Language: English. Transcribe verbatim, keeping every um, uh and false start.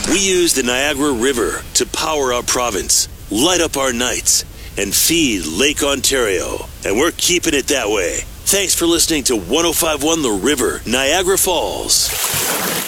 We use the Niagara River to power our province, light up our nights, and feed Lake Ontario. And we're keeping it that way. Thanks for listening to one oh five point one The River, Niagara Falls.